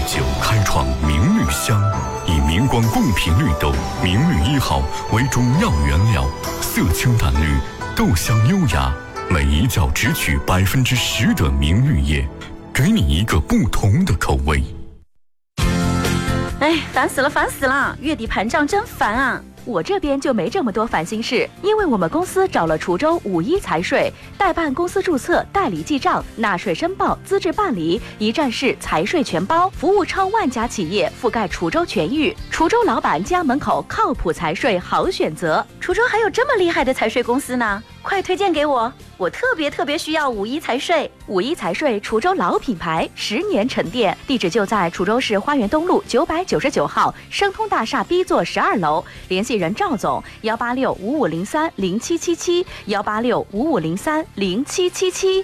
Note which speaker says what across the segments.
Speaker 1: 久开创明绿香，以明光贡品绿豆明绿1号为中药原料，色清淡绿，豆香优雅，每一角只取10%的明绿叶，给你一个不同的口味。
Speaker 2: 哎，烦死了！月底盘账真烦啊！我这边就没这么多烦心事，因为我们公司找了滁州5·1财税，代办公司注册、代理记账、纳税申报、资质办理，一站式财税全包，服务超万家企业，覆盖滁州全域。滁州老板家门口靠谱财税好选择。滁州还有这么厉害的财税公司呢，快推荐给我！我特别需要5·1财税。5·1财税，滁州老品牌，10年沉淀，地址就在滁州市花园东路999号生通大厦 B 座12楼，联系人赵总18655030777，18655030777。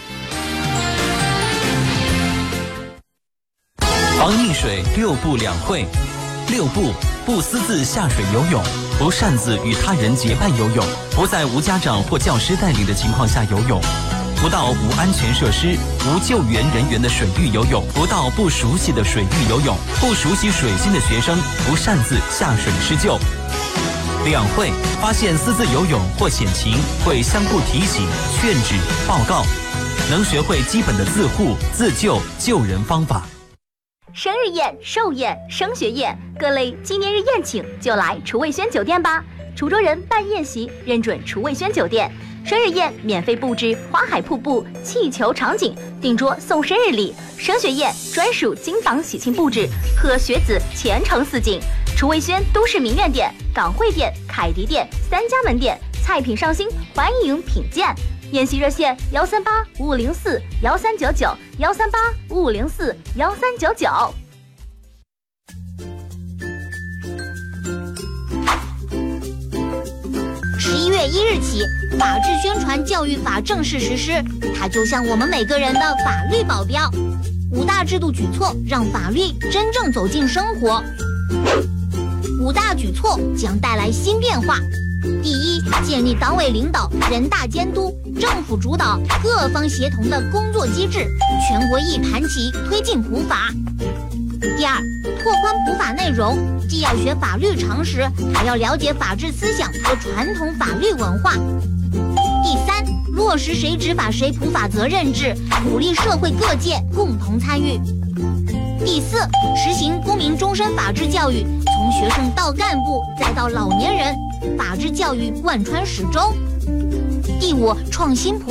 Speaker 3: 防溺水6步2会：6步，不私自下水游泳，不擅自与他人结伴游泳，不在无家长或教师带领的情况下游泳，不到无安全设施、无救援人员的水域游泳，不到不熟悉的水域游泳，不熟悉水性的学生不擅自下水施救。2会，发现私自游泳或险情，会相互提醒、劝止、报告，能学会基本的自护、自救、救人方法。
Speaker 2: 生日宴、寿宴、升学宴，各类纪念日宴请就来厨卫轩酒店吧。滁州人办宴席认准厨卫轩酒店，生日宴免费布置花海瀑布、气球场景，订桌送生日礼；升学宴专属金房喜庆布置，贺学子前程似锦。厨卫轩都市名苑店、港汇店、凯迪店3家门店，菜品上新，欢迎品鉴。宴席热线13855041399，13855041399。
Speaker 4: 11月1日起，法治宣传教育法正式实施，它就像我们每个人的法律保镖。5大制度举措让法律真正走进生活。5大举措将带来新变化。第一，建立党委领导、人大监督、政府主导、各方协同的工作机制，全国一盘棋推进普法。第二，拓宽普法内容，既要学法律常识，还要了解法治思想和传统法律文化。第三，落实谁执法谁普法责任制，鼓励社会各界共同参与。第四，实行公民终身法治教育，从学生到干部再到老年人，法治教育贯穿始终。第五，创新普